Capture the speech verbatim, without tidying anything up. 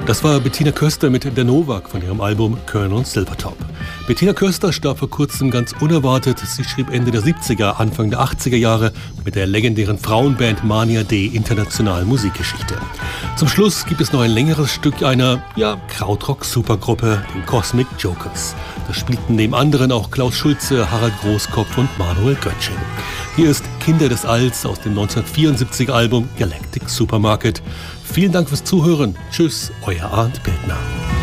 Das war Bettina Köster mit Der Novak von ihrem Album Colonel Silvertop. Bettina Köster starb vor kurzem ganz unerwartet. Sie schrieb Ende der siebziger, Anfang der achtziger Jahre mit der legendären Frauenband Mania D international Musikgeschichte. Zum Schluss gibt es noch ein längeres Stück einer, ja, Krautrock-Supergruppe, den Cosmic Jokers. Da spielten neben anderen auch Klaus Schulze, Harald Großkopf und Manuel Göttchen. Hier ist Kinder des Alls aus dem neunzehnhundertvierundsiebziger Album Galactic Supermarket. Vielen Dank fürs Zuhören. Tschüss, euer Arndt Bildner.